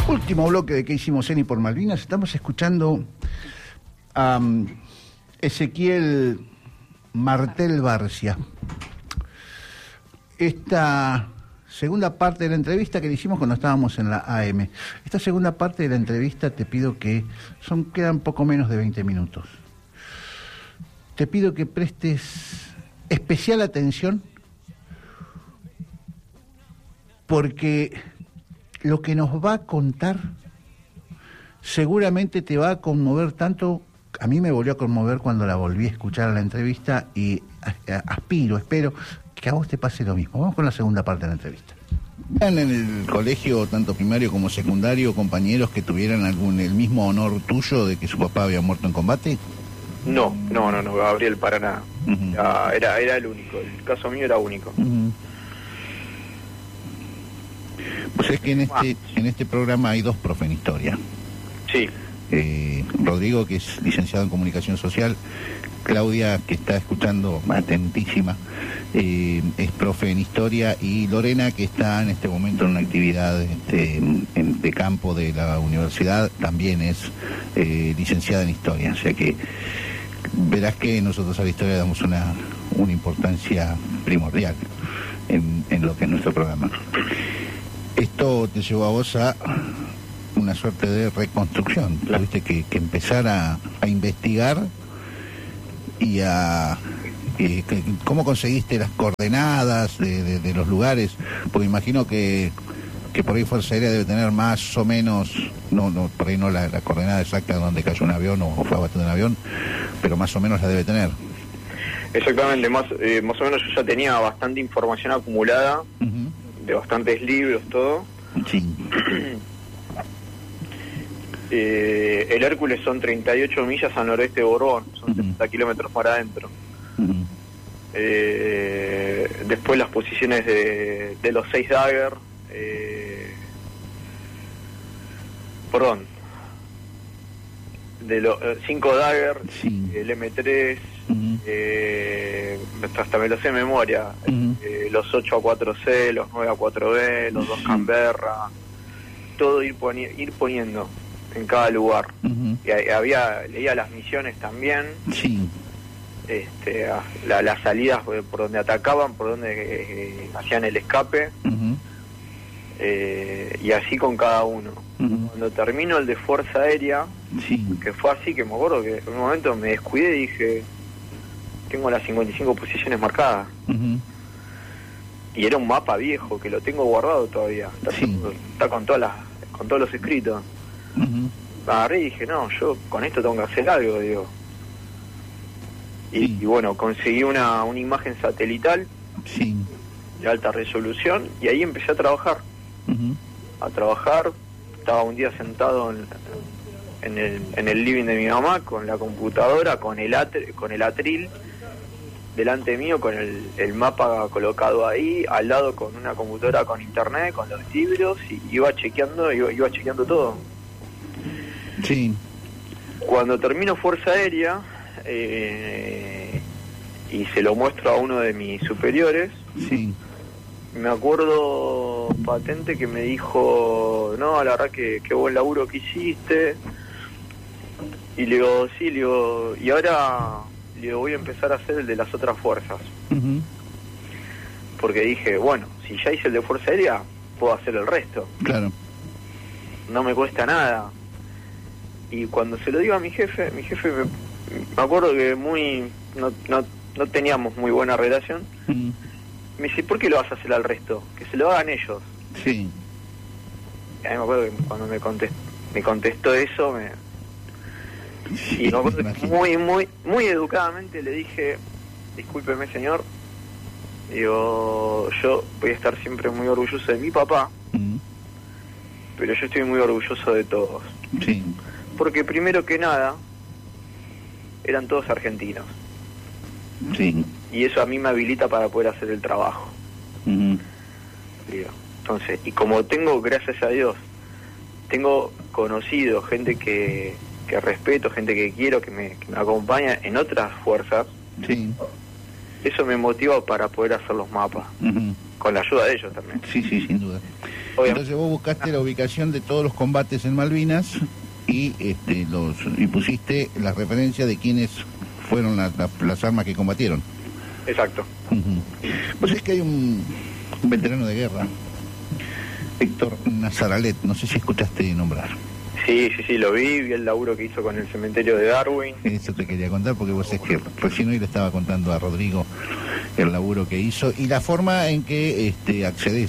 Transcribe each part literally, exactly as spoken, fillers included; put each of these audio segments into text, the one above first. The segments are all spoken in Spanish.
Último bloque de ¿Qué hicimos en y por Malvinas? Estamos escuchando a um, Ezequiel Martel Barcia. Esta segunda parte de la entrevista que le hicimos cuando estábamos en la A M. Esta segunda parte de la entrevista te pido que son quedan poco menos de veinte minutos. Te pido que prestes especial atención porque lo que nos va a contar seguramente te va a conmover tanto. A mí me volvió a conmover cuando la volví a escuchar a la entrevista y aspiro, espero que a vos te pase lo mismo. Vamos con la segunda parte de la entrevista. ¿En el colegio, tanto primario como secundario, compañeros que tuvieran algún el mismo honor tuyo de que su papá había muerto en combate? No, no, no, no, Gabriel, para nada. Uh-huh. Era, era, era el único, el caso mío era único. Uh-huh. Pues es que en este, en este programa hay dos profe en historia. Sí. Eh, Rodrigo, que es licenciado en comunicación social, Claudia, que está escuchando atentísima, eh, es profe en historia, y Lorena, que está en este momento en una actividad este, en, de campo de la universidad, también es eh, licenciada en historia. O sea que verás que nosotros a la historia damos una, una importancia primordial en, en lo que es nuestro programa. Esto te llevó a vos a una suerte de reconstrucción. Tuviste que, que empezar a, a investigar y a... Eh, que, ¿cómo conseguiste las coordenadas de, de, de los lugares? Porque imagino que, que por ahí Fuerza Aérea debe tener más o menos, no, no por ahí no la, la coordenada exacta de donde cayó un avión o, o fue abatido un avión, pero más o menos la debe tener. Exactamente, más, eh, más o menos yo ya tenía bastante información acumulada, uh-huh, de bastantes libros, todo. Sí. Eh, el Hércules son treinta y ocho millas al noreste de Borbón, son uh-huh, setenta kilómetros para adentro. Uh-huh. Eh, después las posiciones de, de los seis Dagger, eh, perdón, de los eh, cinco Dagger, sí, el eme tres, uh-huh, eh, hasta me lo sé de memoria, uh-huh, eh, los ocho A cuatro ce, los nueve A cuatro be, los dos Canberra, todo ir, poni- ir poniendo en cada lugar. Uh-huh. Y había, leía las misiones también, sí, este, la, las salidas por donde atacaban, por donde eh, hacían el escape, uh-huh, eh, y así con cada uno. Uh-huh. Cuando termino el de Fuerza Aérea, sí, que fue así, que me acuerdo que en un momento me descuidé y dije, tengo las cincuenta y cinco posiciones marcadas. Uh-huh. Y era un mapa viejo que lo tengo guardado todavía, está, sí, todo, está con todas las, con todos los escritos. Uh-huh. Agarré y dije, no, yo con esto tengo que hacer algo, digo. Y, sí, y bueno, conseguí una, una imagen satelital, sí, de alta resolución, y ahí empecé a trabajar. Uh-huh. A trabajar, estaba un día sentado en, en, el, en el living de mi mamá, con la computadora, con el, atr, con el atril, delante mío, con el, el mapa colocado ahí, al lado con una computadora con internet, con los libros, y iba chequeando, iba, iba chequeando todo. Sí. Cuando termino Fuerza Aérea, eh, y se lo muestro a uno de mis superiores, sí, me acuerdo patente que me dijo, no, la verdad que qué buen laburo que hiciste. Y le digo, sí, le digo, y ahora le digo, voy a empezar a hacer el de las otras fuerzas. Uh-huh. Porque dije, bueno, si ya hice el de Fuerza Aérea, puedo hacer el resto. Claro. No me cuesta nada. Y cuando se lo digo a mi jefe, mi jefe me, me acuerdo que muy no, no, no teníamos muy buena relación. Uh-huh. Me dice, ¿por qué lo vas a hacer al resto? Que se lo hagan ellos. Sí. Y a mí me acuerdo que cuando me contestó, me contestó eso, me... Sí, y me acuerdo que muy, muy, muy educadamente le dije, discúlpeme señor, digo, yo voy a estar siempre muy orgulloso de mi papá, uh-huh, pero yo estoy muy orgulloso de todos. Sí. Porque primero que nada, eran todos argentinos. Sí. Y eso a mí me habilita para poder hacer el trabajo. Uh-huh. Digo, entonces, y como tengo, gracias a Dios, tengo conocido gente que, que respeto, gente que quiero, que me, que me acompaña en otras fuerzas, sí, eso me motiva para poder hacer los mapas. Uh-huh. con la ayuda de ellos también. Sí, sí, sin duda. Obviamente. Entonces vos buscaste la ubicación de todos los combates en Malvinas y este los y pusiste la referencia de quiénes fueron la, la, las armas que combatieron. Exacto. Uh-huh. Pues es que hay un, un veterano de guerra, Héctor Nazaralet, no sé si escuchaste nombrar. Sí, sí, sí, lo vi, vi el laburo que hizo con el cementerio de Darwin. Eso te quería contar porque vos es que recién hoy le estaba contando a Rodrigo el laburo que hizo y la forma en que este accedes.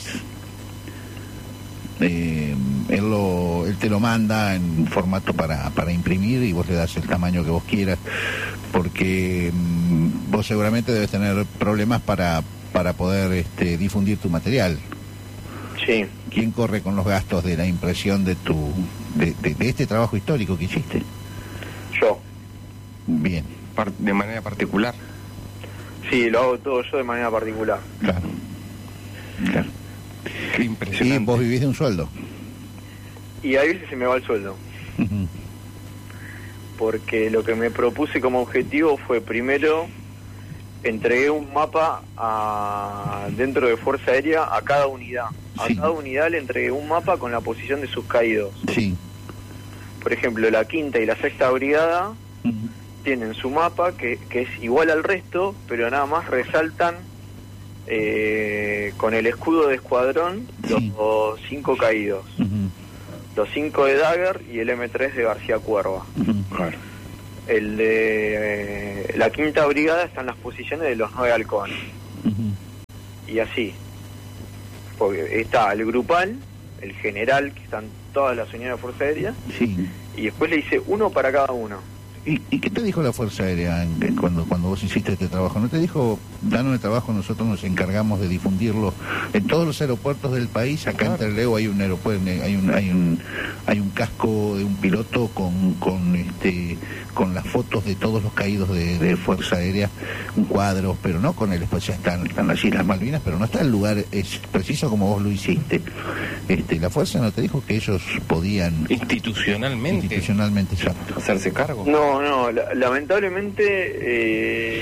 Eh, él, lo, él te lo manda en formato para, para imprimir y vos le das el tamaño que vos quieras, porque mm, vos seguramente debes tener problemas para, para poder este, difundir tu material. Sí. ¿Quién corre con los gastos de la impresión de tu de, de, de este trabajo histórico que hiciste? Yo. Bien. ¿De manera particular? Sí, lo hago todo yo de manera particular. Claro. Claro. Qué impresionante. ¿Y vos vivís de un sueldo? Y a veces se me va el sueldo. Uh-huh. Porque lo que me propuse como objetivo fue, primero, entregué un mapa a, dentro de Fuerza Aérea a cada unidad. A sí. cada unidad le entregué un mapa con la posición de sus caídos. Sí. Por ejemplo, la quinta y la sexta brigada uh-huh. tienen su mapa que, que es igual al resto, pero nada más resaltan eh, con el escudo de escuadrón sí. los cinco caídos. Uh-huh. Los cinco de Dagger y el eme tres de García Cuerva. Uh-huh. Claro. El de eh, la quinta brigada están las posiciones de los nueve halcones. Uh-huh. Y así. Porque está el grupal, el general, que están todas las unidades de Fuerza Aérea. Sí. Y después le hice uno para cada uno. ¿Y, y qué te dijo la Fuerza Aérea en, en, cuando cuando vos hiciste este trabajo? ¿No te dijo, danos el trabajo, nosotros nos encargamos de difundirlo en todos los aeropuertos del país? Acá en Trelew hay un aeropuerto, hay un hay un hay un casco de un piloto con con este con las fotos de todos los caídos de, de Fuerza Aérea, un cuadro, pero no con el espacio, están, están las Islas Malvinas, pero no está el lugar es preciso como vos lo hiciste. Este, la Fuerza no te dijo que ellos podían institucionalmente institucionalmente exacto. hacerse cargo. No, no, la, lamentablemente eh,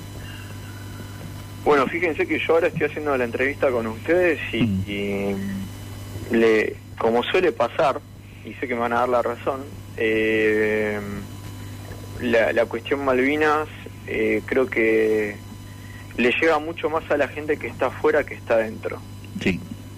bueno, fíjense que yo ahora estoy haciendo la entrevista con ustedes y, mm. y le, como suele pasar, y sé que me van a dar la razón, eh, la, la cuestión Malvinas eh, creo que le llega mucho más a la gente que está afuera que está adentro. Sí.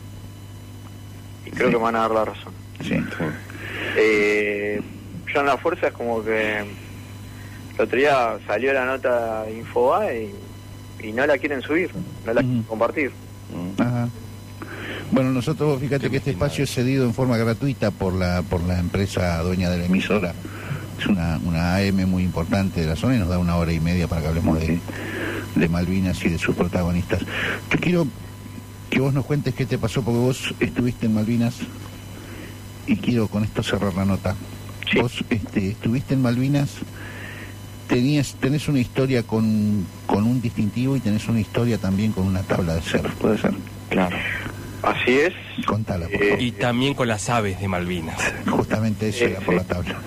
Y creo sí. que me van a dar la razón. Sí. sí. Eh, yo en la Fuerza es como que el otro día salió la nota de Infobae y, y no la quieren subir, no la uh-huh. quieren compartir. Ajá. Bueno, nosotros, fíjate que este espacio es cedido en forma gratuita por la por la empresa dueña de la emisora. Es una, una A M muy importante de la zona y nos da una hora y media para que hablemos de, de Malvinas y de sus protagonistas. Yo quiero que vos nos cuentes qué te pasó, porque vos estuviste en Malvinas y quiero con esto cerrar la nota. Sí. Vos este, estuviste en Malvinas, tenías, tenés una historia con, con un distintivo y tenés una historia también con una tabla de surf, ¿puede ser? Claro. Así es. Contala, por eh, favor. Y también con las aves de Malvinas. Justamente eso eh, era por sí. la tabla.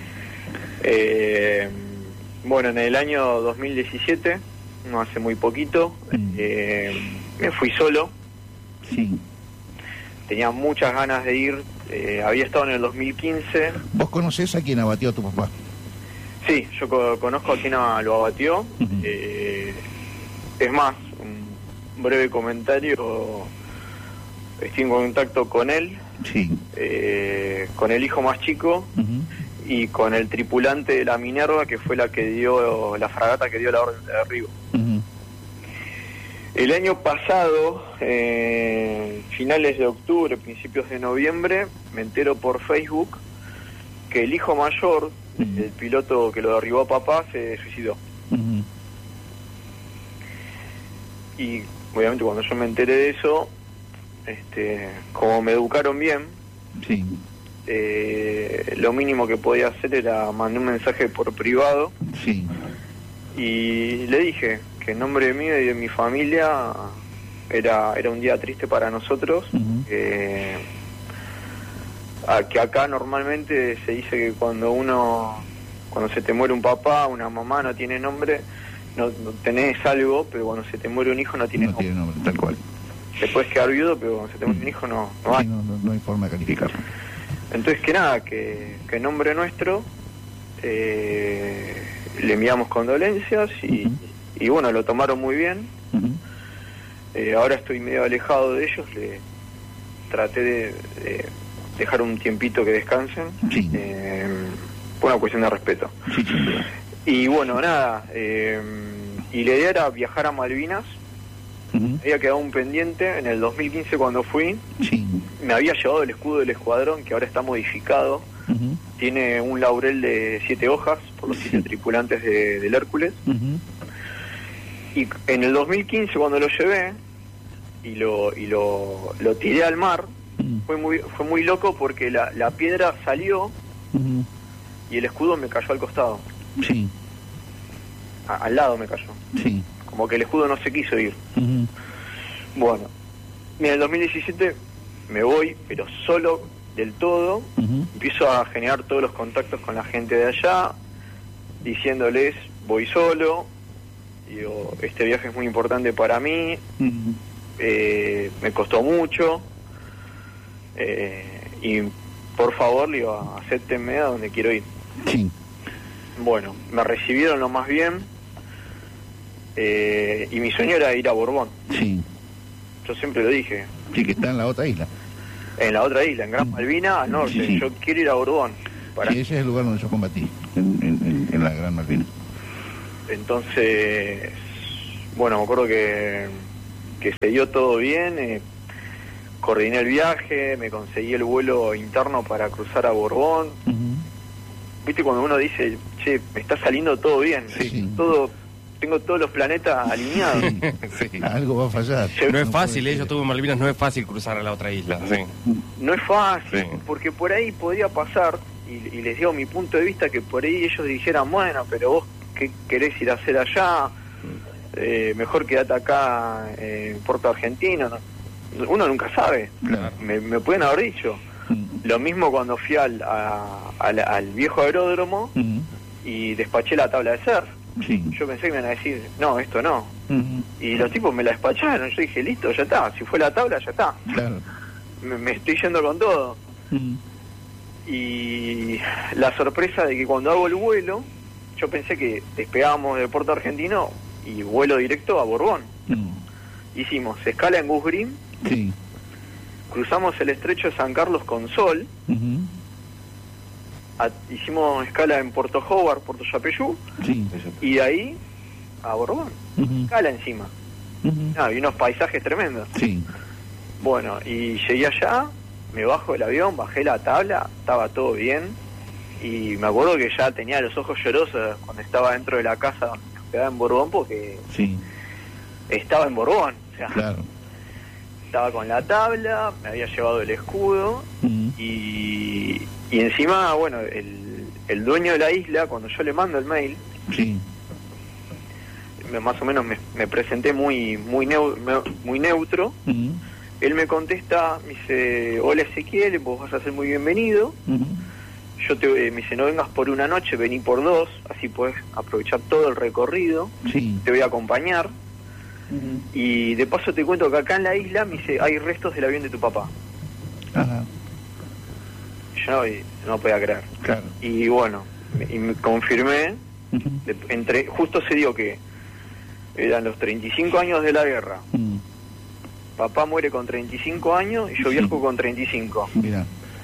eh, bueno, en el año dos mil diecisiete, no hace muy poquito, mm. eh, me fui solo. Sí. Tenía muchas ganas de ir. Eh, había estado en el dos mil quince. ¿Vos conocés a quien abatió a tu papá? Sí, yo co- conozco a quien a- lo abatió. Uh-huh. Eh, es más, un breve comentario. Estoy en contacto con él, sí. eh, con el hijo más chico Uh-huh. y con el tripulante de la Minerva, que fue la que dio la fragata que dio la orden de derribo. Uh-huh. El año pasado, eh, finales de octubre, principios de noviembre, me entero por Facebook que el hijo mayor uh-huh. del piloto que lo derribó a papá se suicidó. Uh-huh. Y obviamente cuando yo me enteré de eso, este, como me educaron bien, sí. eh, lo mínimo que podía hacer era mandar un mensaje por privado. Sí. Y le dije que en nombre mío y de mi familia era era un día triste para nosotros. Uh-huh. eh, a, que acá normalmente se dice que cuando uno cuando se te muere un papá, una mamá, no tiene nombre, no, no tenés algo, pero cuando se te muere un hijo no tiene no nombre. tiene nombre, tal cual. te puedes quedar viudo, pero cuando se te muere un hijo no, no hay. Sí, no, no, no hay forma de calificarlo. Entonces, que nada, que, que en nombre nuestro eh, le enviamos condolencias y, uh-huh. y bueno, lo tomaron muy bien. Uh-huh. Eh, ahora estoy medio alejado de ellos, le traté de, de dejar un tiempito que descansen, sí. eh, por una cuestión de respeto. Sí, sí. Y bueno, nada, eh, y la idea era viajar a Malvinas. Uh-huh. Había quedado un pendiente en el dos mil quince cuando fui. Sí. Me había llevado el escudo del escuadrón, que ahora está modificado. Uh-huh. Tiene un laurel de siete hojas por los sí. siete tripulantes de, del Hércules. Uh-huh. Y en el dos mil quince cuando lo llevé y lo y lo, lo tiré al mar, uh-huh. fue muy fue muy loco porque la, la piedra salió uh-huh. y el escudo me cayó al costado. Sí. A, al lado me cayó. Sí. Como que el escudo no se quiso ir. Uh-huh. Bueno, en el dos mil diecisiete me voy, pero solo del todo. Uh-huh. Empiezo a generar todos los contactos con la gente de allá, diciéndoles, voy solo, digo, este viaje es muy importante para mí, uh-huh. eh, me costó mucho, eh, y por favor, le digo, acéptenme a donde quiero ir. Sí. Bueno, me recibieron lo más bien, eh, y mi sueño era ir a Borbón. Sí. Yo siempre lo dije. Sí, que está en la otra isla. En la otra isla, en Gran Malvina, al norte. Sí, sí. Yo quiero ir a Borbón. Para... Sí, ese es el lugar donde yo combatí, en, en, en la Gran Malvina. Entonces, bueno, me acuerdo que, que se dio todo bien, eh, coordiné el viaje, me conseguí el vuelo interno para cruzar a Borbón. Uh-huh. Viste cuando uno dice, che, me está saliendo todo bien, sí. todo... Tengo todos los planetas alineados. Sí. Sí. Algo va a fallar. No, no es fácil, eh, yo estuve en Malvinas, no es fácil cruzar a la otra isla. Sí. No es fácil, sí. porque por ahí podría pasar, y, y les digo mi punto de vista, que por ahí ellos dijeran, bueno, pero vos, ¿qué querés ir a hacer allá? Eh, mejor quedate acá eh, en Puerto Argentino. ¿No? Uno nunca sabe. Claro. Me, me pueden haber dicho. Lo mismo cuando fui al, a, al, al viejo aeródromo uh-huh. y despaché la tabla de surf. Sí. Yo pensé que me iban a decir, no, esto no. Uh-huh. Y los tipos me la despacharon. Yo dije, listo, ya está. Si fue la tabla, ya está. Claro. Me, me estoy yendo con todo. Uh-huh. Y la sorpresa de que cuando hago el vuelo, yo pensé que despegábamos de Puerto Argentino y vuelo directo a Borbón. Uh-huh. Hicimos escala en Goose Green. Sí. Cruzamos el estrecho de San Carlos con sol. Uh-huh. A, hicimos escala en Puerto Howard, Puerto Yapeyú, sí. y de ahí a Borbón, uh-huh. escala encima. Uh-huh. Ah, y unos paisajes tremendos. Sí. Bueno, y llegué allá, me bajo del avión, bajé la tabla, estaba todo bien, y me acuerdo que ya tenía los ojos llorosos cuando estaba dentro de la casa donde quedaba en Borbón, porque sí. estaba en Borbón, o sea, claro. estaba con la tabla, me había llevado el escudo, uh-huh. y... Y encima, bueno, el, el dueño de la isla, cuando yo le mando el mail, sí. me, más o menos me, me presenté muy muy neu, muy neutro, uh-huh. él me contesta, me dice, hola Ezequiel, vos vas a ser muy bienvenido, uh-huh. yo te, me dice, no vengas por una noche, vení por dos, así podés aprovechar todo el recorrido, sí. te voy a acompañar, uh-huh. y de paso te cuento que acá en la isla, me dice, hay restos del avión de tu papá. Ajá. No, y no podía creer. Claro. Y bueno, me, y me confirmé, uh-huh. de, entre justo se dio que eran los treinta y cinco años de la guerra. Uh-huh. Papá muere con treinta y cinco años y yo viajo sí. con treinta y cinco. Mira.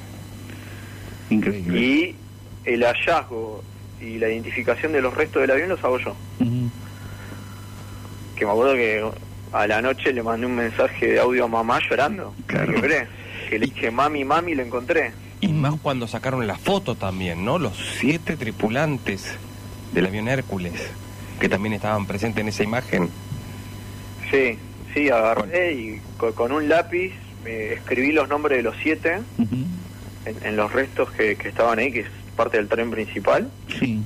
Increíble. Y el hallazgo y la identificación de los restos del avión los hago yo. Uh-huh. Que me acuerdo que a la noche le mandé un mensaje de audio a mamá llorando. Claro. Que, que le dije, mami, mami, lo encontré. Y más cuando sacaron la foto también, ¿no? Los siete tripulantes del avión Hércules, que también estaban presentes en esa imagen. Sí, sí, agarré y con, con un lápiz eh, escribí los nombres de los siete uh-huh. en, en los restos que, que estaban ahí, que es parte del tren principal. Sí.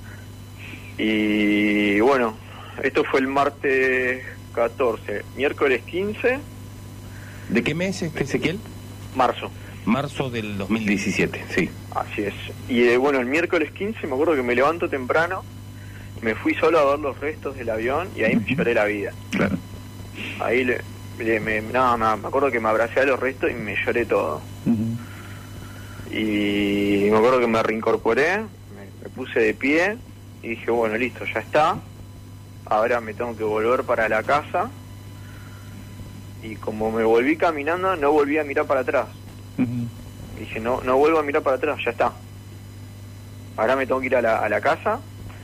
Y bueno, esto fue el martes catorce, miércoles quince. ¿De qué mes, este Ezequiel? Marzo. Marzo del dos mil diecisiete, sí. Así es. Y eh, bueno, el miércoles quince me acuerdo que me levanto temprano, me fui solo a ver los restos del avión y ahí me lloré la vida. Claro. Ahí le, me, me, nada, me, me acuerdo que me abracé a los restos y me lloré todo. Uh-huh. Y me acuerdo que me reincorporé, me, me puse de pie y dije, bueno, listo, ya está. Ahora me tengo que volver para la casa. Y como me volví caminando, no volví a mirar para atrás. Uh-huh. Dije, no, no vuelvo a mirar para atrás, ya está. Ahora me tengo que ir a la, a la casa.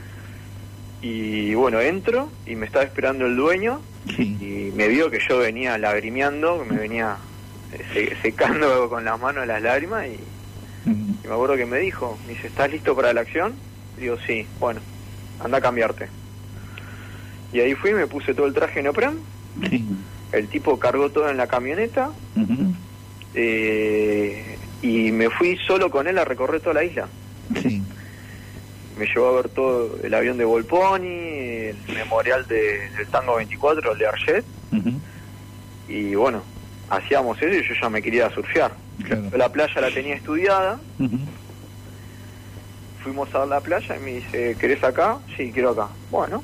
Y bueno, entro y me estaba esperando el dueño. Sí. Y me vio que yo venía lagrimeando, que me venía se, secando con las manos las lágrimas. Y, uh-huh. y me acuerdo que me dijo, me dice, ¿estás listo para la acción? Digo, sí, bueno, anda a cambiarte. Y ahí fui, me puse todo el traje neopren. Sí. El tipo cargó todo en la camioneta. Uh-huh. eh, y me fui solo con él a recorrer toda la isla. Sí. Me llevó a ver todo el avión de Volponi, el memorial de, del Tango veinticuatro, el de Arget. Uh-huh. Y bueno, hacíamos eso y yo ya me quería surfear. Claro. La playa la tenía estudiada. Uh-huh. Fuimos a ver la playa y me dice, ¿querés acá? Sí, quiero acá. Bueno.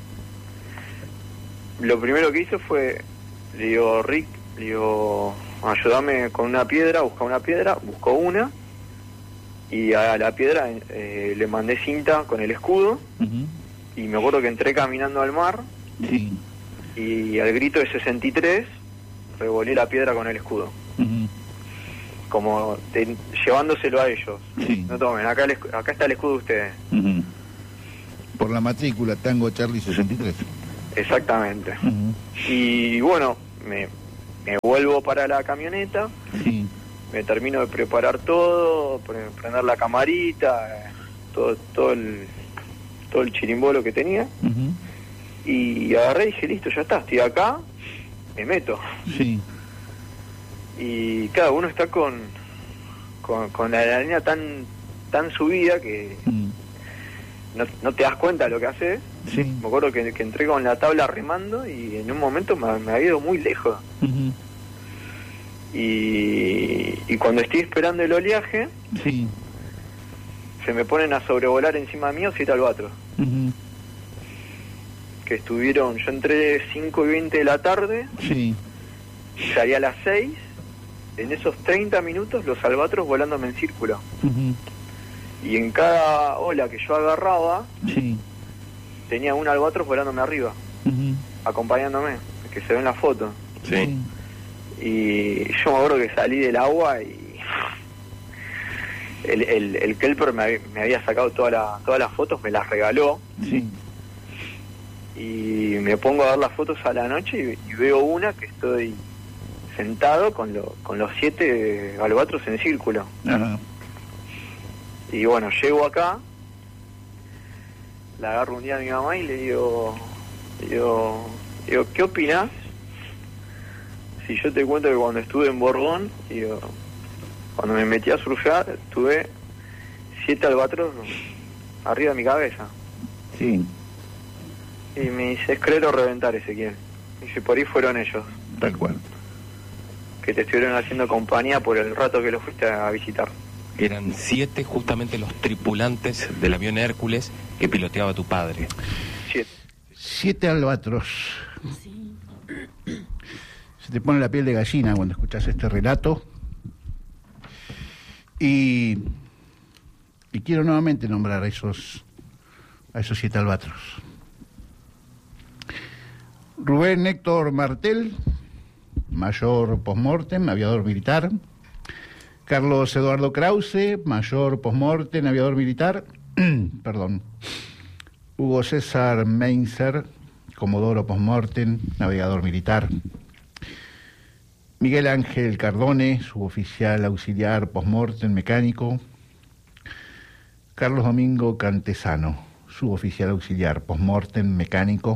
Lo primero que hice fue, le digo, Rick, le digo, ayúdame con una piedra, busca una piedra, buscó una. Y a la piedra eh, le mandé cinta con el escudo. Uh-huh. Y me acuerdo que entré caminando al mar. Sí. Y al grito de sesenta y tres revolé la piedra con el escudo. Uh-huh. Como te, llevándoselo a ellos. Sí. No tomen, acá, el, acá está el escudo de ustedes. Uh-huh. Por la matrícula Tango Charlie sesenta y tres. Exactamente. Uh-huh. Y bueno, me, me vuelvo para la camioneta. Sí. Me termino de preparar todo, prender la camarita, todo todo el todo el chirimbolo que tenía. Uh-huh. Y agarré y dije, listo, ya está, estoy acá, me meto. Sí. Y cada uno está con con, con la adrenalina tan tan subida que uh-huh. no, no te das cuenta de lo que haces. Sí. Me acuerdo que, que entré con la tabla remando y en un momento me, me había ido muy lejos. Uh-huh. Y, y cuando estoy esperando el oleaje, sí. se me ponen a sobrevolar encima mío siete albatros. Uh-huh. Que estuvieron, yo entré cinco y veinte de la tarde, sí. salí a las seis, en esos treinta minutos los albatros volándome en círculo. Uh-huh. Y en cada ola que yo agarraba, sí. tenía un albatros volándome arriba, uh-huh. acompañándome, que se ve en la foto. Sí. Uh-huh. Y yo me acuerdo que salí del agua y el, el, el kelper me, me había sacado toda la, todas las fotos, me las regaló. Sí. Y me pongo a ver las fotos a la noche y, y veo una que estoy sentado con, lo, con los siete albatros en círculo. Ajá. Y bueno, llego acá, la agarro un día a mi mamá y le digo, le digo, le digo ¿qué opinás? Si yo te cuento que cuando estuve en Borbón, digo, cuando me metí a surfear, tuve siete albatros arriba de mi cabeza. Sí. Y me dice, es creer o reventar, Ezequiel. Y dice, por ahí fueron ellos. Tal cual. Que te estuvieron haciendo compañía por el rato que los fuiste a visitar. Eran siete justamente los tripulantes del avión Hércules que piloteaba tu padre. Siete. Siete albatros. Sí. Se te pone la piel de gallina cuando escuchas este relato. Y, y quiero nuevamente nombrar a esos, a esos siete albatros. Rubén Héctor Martel, mayor postmortem, aviador militar. Carlos Eduardo Krause, mayor postmortem, aviador militar. Perdón. Hugo César Meinzer, comodoro postmortem, navegador militar. Miguel Ángel Cardone, suboficial auxiliar postmortem mecánico. Carlos Domingo Cantesano, suboficial auxiliar postmortem mecánico.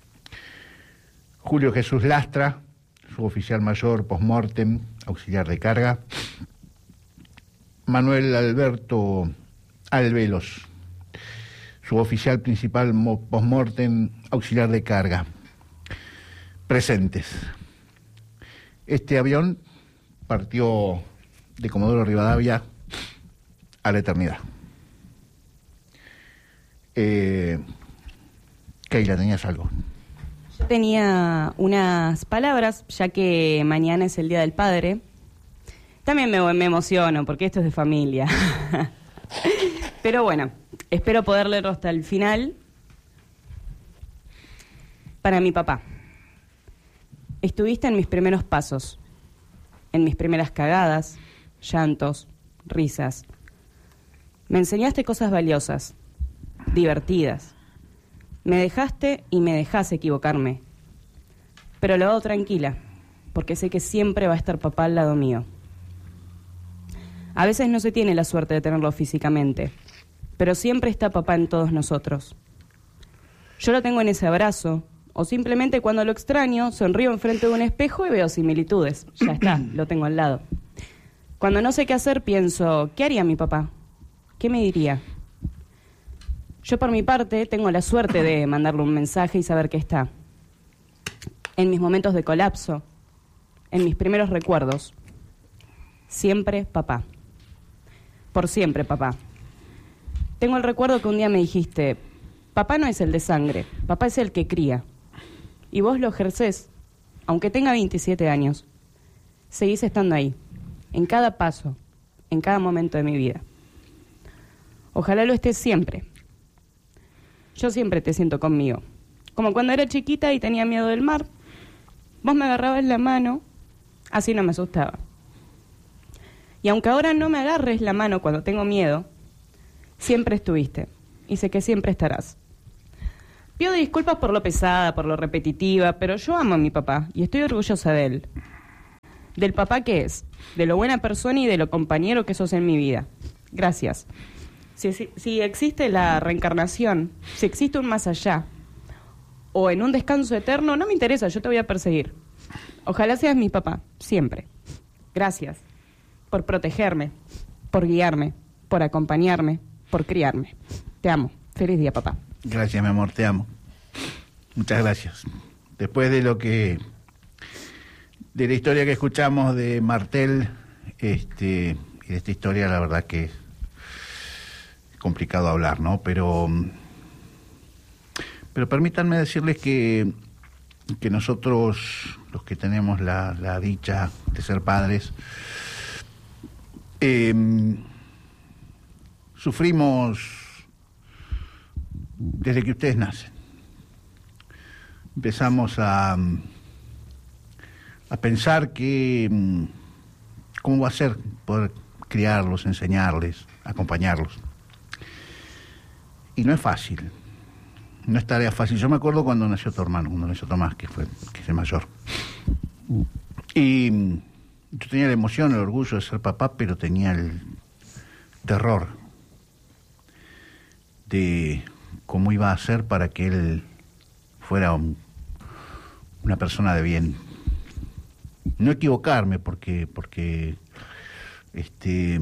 Julio Jesús Lastra, suboficial mayor postmortem auxiliar de carga. Manuel Alberto Alvelos, suboficial principal postmortem auxiliar de carga. Presentes. Este avión partió de Comodoro Rivadavia a la eternidad. Eh, Keila, ¿tenías algo? Yo tenía unas palabras, ya que mañana es el Día del Padre. También me, me emociono, porque esto es de familia. Pero bueno, espero poder leerlo hasta el final. Para mi papá. Estuviste en mis primeros pasos, en mis primeras cagadas, llantos, risas. Me enseñaste cosas valiosas, divertidas. Me dejaste y me dejás equivocarme. Pero lo hago tranquila, porque sé que siempre va a estar papá al lado mío. A veces no se tiene la suerte de tenerlo físicamente, pero siempre está papá en todos nosotros. Yo lo tengo en ese abrazo, o simplemente cuando lo extraño, sonrío enfrente de un espejo y veo similitudes. Ya está, lo tengo al lado. Cuando no sé qué hacer, pienso, ¿qué haría mi papá? ¿Qué me diría? Yo por mi parte tengo la suerte de mandarle un mensaje y saber que está. En mis momentos de colapso, en mis primeros recuerdos, siempre papá. Por siempre papá. Tengo el recuerdo que un día me dijiste, papá no es el de sangre, papá es el que cría. Y vos lo ejercés, aunque tenga veintisiete años. Seguís estando ahí, en cada paso, en cada momento de mi vida. Ojalá lo estés siempre. Yo siempre te siento conmigo. Como cuando era chiquita y tenía miedo del mar, vos me agarrabas la mano, así no me asustaba. Y aunque ahora no me agarres la mano cuando tengo miedo, siempre estuviste, y sé que siempre estarás. Pido disculpas por lo pesada, por lo repetitiva, pero yo amo a mi papá, y estoy orgullosa de él. Del papá que es, de lo buena persona y de lo compañero que sos en mi vida. Gracias. Si, si, si existe la reencarnación, si existe un más allá, o en un descanso eterno, no me interesa, yo te voy a perseguir. Ojalá seas mi papá, siempre. Gracias por protegerme, por guiarme, por acompañarme, por criarme. Te amo. Feliz día, papá. Gracias, mi amor, te amo. Muchas gracias. Después de lo que... de la historia que escuchamos de Martel, este, y de esta historia, la verdad que es complicado hablar, ¿no? Pero... pero permítanme decirles que, que nosotros, los que tenemos la, la dicha de ser padres, eh, sufrimos desde que ustedes nacen. Empezamos a, a pensar que cómo va a ser poder criarlos, enseñarles, acompañarlos. Y no es fácil. No es tarea fácil. Yo me acuerdo cuando nació tu hermano, cuando nació Tomás, que fue que es el mayor. Y yo tenía la emoción, el orgullo de ser papá, pero tenía el terror de cómo iba a ser para que él fuera un, una persona de bien. No equivocarme, porque porque este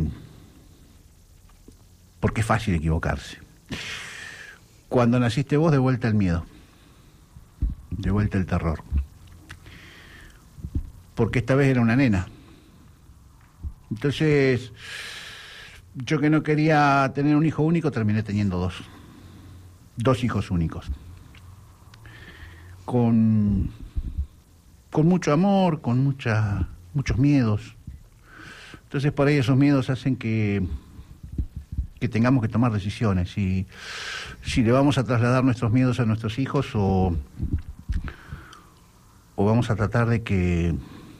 porque es fácil equivocarse. Cuando naciste vos, de vuelta el miedo, de vuelta el terror. Porque esta vez era una nena. Entonces, yo que no quería tener un hijo único, terminé teniendo dos. Dos hijos únicos. Con, con mucho amor, con mucha, muchos miedos. Entonces, por ahí esos miedos hacen que... que tengamos que tomar decisiones, si, si le vamos a trasladar nuestros miedos a nuestros hijos o, o vamos a tratar de que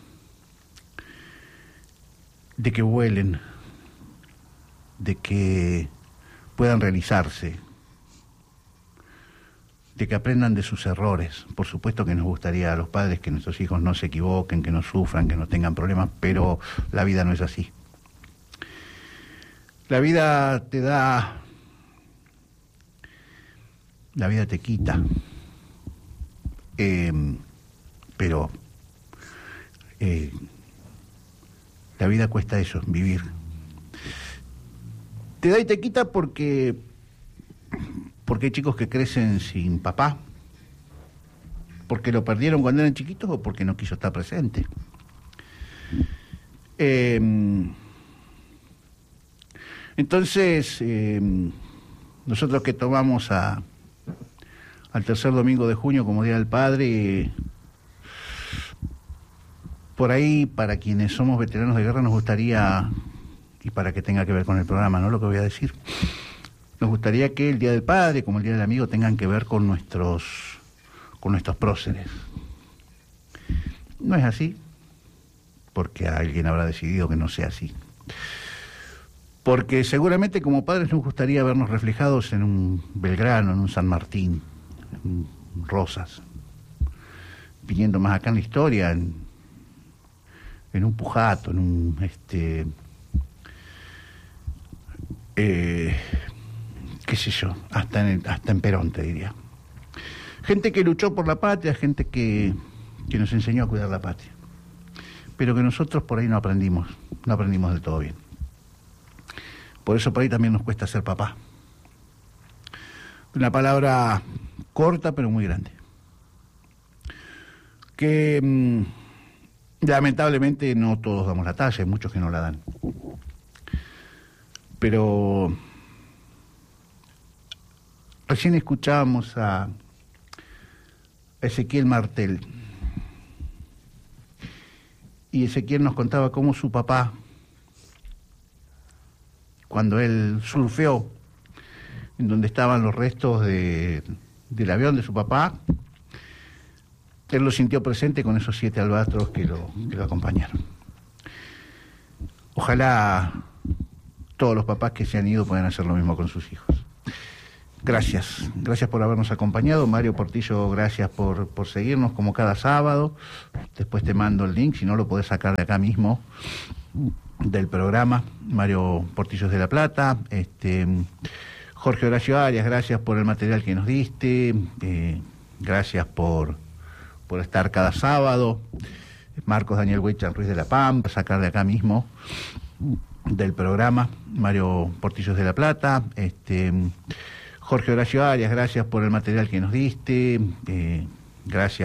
de que vuelen, de que puedan realizarse, de que aprendan de sus errores. Por supuesto que nos gustaría a los padres que nuestros hijos no se equivoquen, que no sufran, que no tengan problemas, pero la vida no es así. La vida te da, la vida te quita, eh, pero eh, la vida cuesta eso, vivir. Te da y te quita porque, porque hay chicos que crecen sin papá, porque lo perdieron cuando eran chiquitos o porque no quiso estar presente. Eh, Entonces, eh, nosotros que tomamos a, al tercer domingo de junio como Día del Padre. Por ahí, para quienes somos veteranos de guerra, nos gustaría, y para que tenga que ver con el programa, ¿no?, lo que voy a decir, nos gustaría que el Día del Padre, como el Día del Amigo, tengan que ver con nuestros, con nuestros próceres. No es así, porque alguien habrá decidido que no sea así. Porque seguramente como padres nos gustaría vernos reflejados en un Belgrano, en un San Martín, en Rosas, viniendo más acá en la historia, en, en un Pujato, en un este eh, qué sé yo, hasta en, el, hasta en Perón, te diría. Gente que luchó por la patria, gente que, que nos enseñó a cuidar la patria, pero que nosotros por ahí no aprendimos, no aprendimos del todo bien. Por eso por ahí también nos cuesta ser papá. Una palabra corta pero muy grande. Que mmm, lamentablemente no todos damos la talla, hay muchos que no la dan. Pero recién escuchábamos a Ezequiel Martel. Y Ezequiel nos contaba cómo su papá, cuando él surfeó en donde estaban los restos de, del avión de su papá, él lo sintió presente con esos siete albatros que lo, que lo acompañaron. Ojalá todos los papás que se han ido puedan hacer lo mismo con sus hijos. Gracias, gracias por habernos acompañado. Mario Portillo, gracias por, por seguirnos como cada sábado. Después te mando el link, si no lo podés sacar de acá mismo del programa. Mario Portillo de La Plata. Este, Jorge Horacio Arias, gracias por el material que nos diste. Eh, gracias por, por estar cada sábado. Marcos Daniel Huichan Ruiz de la Pampa, sacar de acá mismo del programa. Mario Portillo de La Plata. Este, Jorge Horacio Arias, gracias por el material que nos diste. Eh, gracias.